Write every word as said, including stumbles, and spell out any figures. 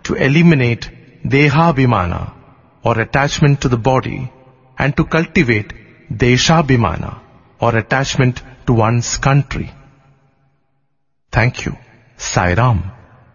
to eliminate Dehabhimana, or attachment to the body, and to cultivate Deshabhimana, or attachment to one's country. Thank you. Sai Ram.